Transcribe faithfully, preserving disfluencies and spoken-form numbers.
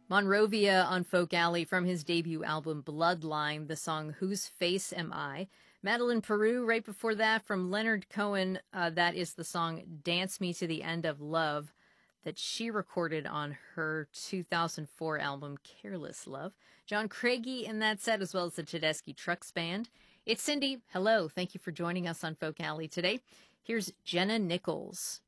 Monrovia on Folk Alley from his debut album Bloodline, the song Whose Face Am I? Madeline Peru right before that from Leonard Cohen, uh, that is the song Dance Me to the End of Love that she recorded on her two thousand four album Careless Love. John Craigie in that set, as well as the Tedeschi Trucks Band. It's Cindy. Hello. Thank you for joining us on Folk Alley today. Here's Jenna Nichols.